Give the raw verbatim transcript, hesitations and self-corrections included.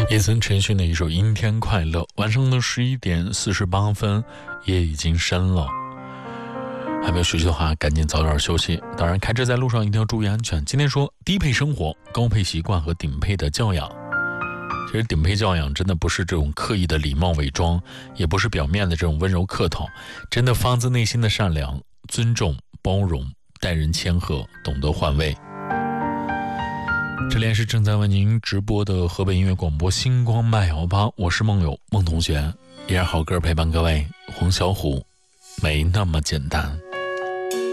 叶森陈勋的一首《阴天快乐》。晚上的十一点四十八分，夜已经深了，还没有休息的话赶紧早点休息。当然开车在路上一定要注意安全。今天说低配生活、高配习惯和顶配的教养。其实顶配教养真的不是这种刻意的礼貌伪装，也不是表面的这种温柔客套，真的发自内心的善良、尊重、包容，待人谦和，懂得换位。这里是正在为您直播的河北音乐广播星光麦摇吧，我是梦友梦同学，依然好歌陪伴各位。黄小琥，没那么简单。